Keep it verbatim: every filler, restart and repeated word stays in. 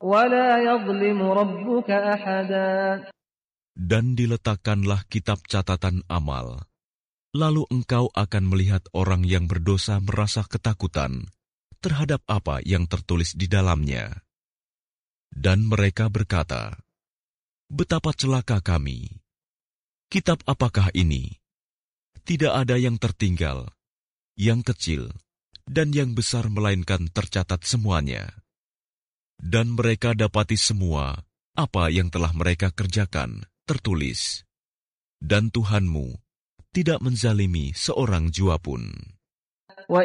ولا يظلم ربك أحدا. Dan diletakkanlah kitab catatan amal. Lalu engkau akan melihat orang yang berdosa merasa ketakutan terhadap apa yang tertulis di dalamnya. Dan mereka berkata, betapa celaka kami. Kitab apakah ini? Tidak ada yang tertinggal, yang kecil, dan yang besar melainkan tercatat semuanya. Dan mereka dapati semua apa yang telah mereka kerjakan tertulis. Dan Tuhanmu tidak menzalimi seorang jua pun.